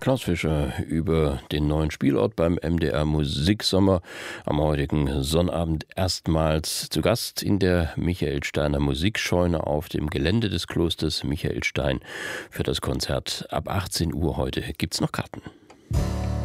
Klaus Fischer über den neuen Spielort beim MDR Musiksommer. Am heutigen Sonnabend erstmals zu Gast in der Michaelsteiner Musikscheune auf dem Gelände des Klosters Michaelstein. Für das Konzert ab 18 Uhr heute gibt's noch Karten.